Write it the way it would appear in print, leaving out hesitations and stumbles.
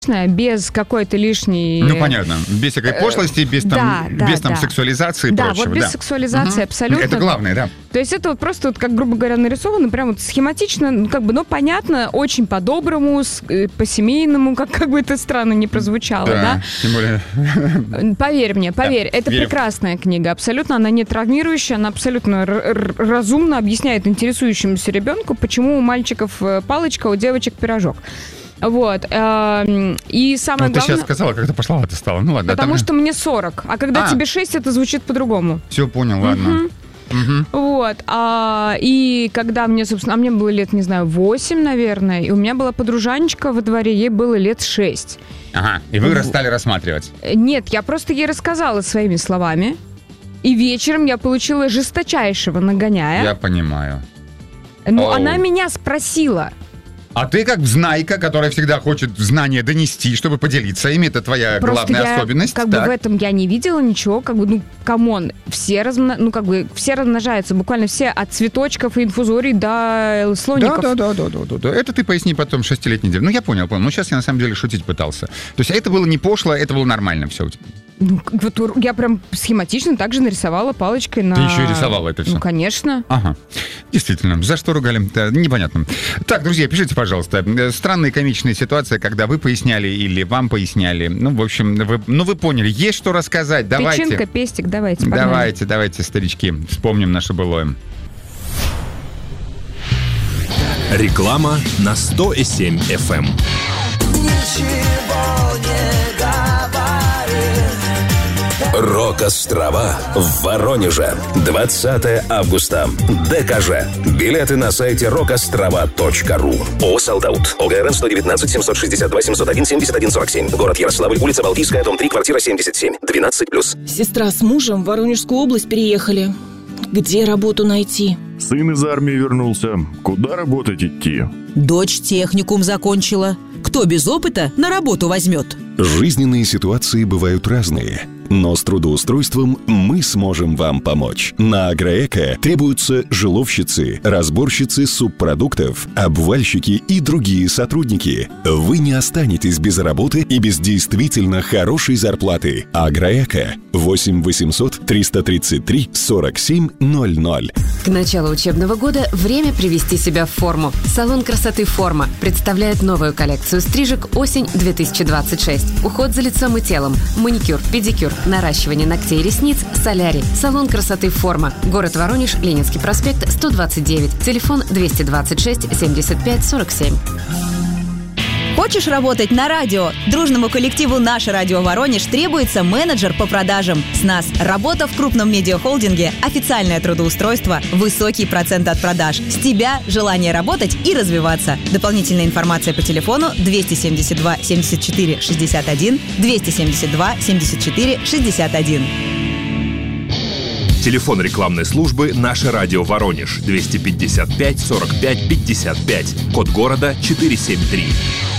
без какой-то лишней... Ну, понятно. Без всякой пошлости, без сексуализации и прочего. Да, вот без сексуализации абсолютно. Это главное, да. То есть это вот просто, вот, как, грубо говоря, нарисовано, прям вот схематично, ну, как бы, но понятно, очень по-доброму, по-семейному, как бы это странно не прозвучало, да? Тем более... Поверь мне, это прекрасная книга. Абсолютно она не травмирующая, она абсолютно разумно объясняет интересующемуся ребенку, почему у мальчиков палочка, у девочек пирожок. Вот. И самое главное... Ты сейчас сказала, как-то пошла, ты стала. Ну ладно. Потому что мне 40. А когда тебе 6, это звучит по-другому. Все, понял, ладно. Вот. И когда мне, собственно... мне было лет, не знаю, 8, наверное. И у меня была подружанечка во дворе, ей было лет 6. Ага. И вы стали рассматривать? Нет, я просто ей рассказала своими словами. И вечером я получила жесточайшего нагоняя. Я понимаю. Но она меня спросила... А ты как знайка, которая всегда хочет знания донести, чтобы поделиться ими, это твоя главная особенность. Как бы в этом я не видела ничего, как бы, ну, камон, все размножаются, буквально все, от цветочков и инфузорий до слоников. Да. Это ты поясни потом 6-летней девочке. Ну, я понял. Ну, сейчас я на самом деле шутить пытался. То есть это было не пошло, это было нормально все у тебя. Ну, вот я прям схематично также нарисовала палочкой на... Ты еще и рисовала это все? Ну, конечно. Ага. Действительно. За что ругали? Непонятно. Так, друзья, пишите, пожалуйста. Странные комичные ситуации, когда вы поясняли или вам поясняли. Ну, в общем, вы поняли. Есть что рассказать. Давайте. Печенка, пестик, давайте, погнали. Давайте, старички. Вспомним наше былое. Реклама на 100,7 FM. Ничего не говори. Рок-острова в Воронеже. 20 августа. ДКЖ. Билеты на сайте rockostrova.ru. ООО «Солдаут». ОГРН 119 762 701 71 47. Город Ярославль, улица Балтийская, дом 3, квартира 77. 12+. Сестра с мужем в Воронежскую область переехали. Где работу найти? Сын из армии вернулся. Куда работать идти? Дочь техникум закончила. Кто без опыта на работу возьмет? Жизненные ситуации бывают разные, но с трудоустройством мы сможем вам помочь. На Агроэко требуются жиловщицы, разборщицы субпродуктов, обвальщики и другие сотрудники. Вы не останетесь без работы и без действительно хорошей зарплаты. Агроэко 8 800 333 47 00. К началу учебного года время привести себя в форму. Салон красоты «Форма» представляет новую коллекцию стрижек «Осень 2026». Уход за лицом и телом, маникюр, педикюр, наращивание ногтей и ресниц, солярий. Салон красоты «Форма». Город Воронеж, Ленинский проспект, 129. Телефон 226 75 47. Хочешь работать на радио? Дружному коллективу «Наше радио Воронеж» требуется менеджер по продажам. С нас работа в крупном медиахолдинге, официальное трудоустройство, высокий процент от продаж. С тебя желание работать и развиваться. Дополнительная информация по телефону 272 74 61, 272 74 61. Телефон рекламной службы «Наше радио Воронеж» 255 45 55. Код города 473.